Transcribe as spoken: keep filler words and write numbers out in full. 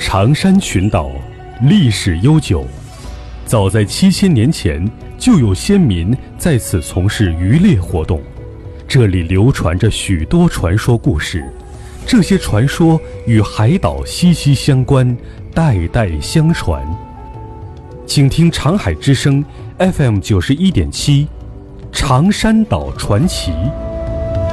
长山群岛历史悠久，早在七千年前就有先民在此从事渔猎活动，这里流传着许多传说故事，这些传说与海岛息息相关，代代相传。请听长海之声 F M 九十一点七，长山岛传奇。